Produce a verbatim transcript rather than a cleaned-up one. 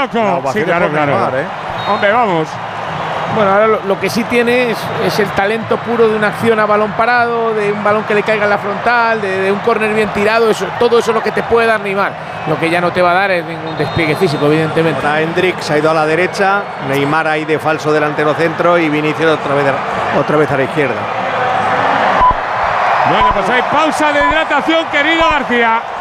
loco. Sí, claro, claro. Neymar, ¿eh? Hombre, vamos. Bueno, ahora lo, lo que sí tiene es, es el talento puro de una acción a balón parado, de un balón que le caiga en la frontal, de, de un córner bien tirado. Eso, todo eso es lo que te puede dar Neymar. Lo que ya no te va a dar es ningún despliegue físico, evidentemente. Ahora Hendrik se ha ido a la derecha, Neymar ahí de falso delantero centro y Vinicius otra vez, otra vez a la izquierda. Bueno, pues hay pausa de hidratación, querido García.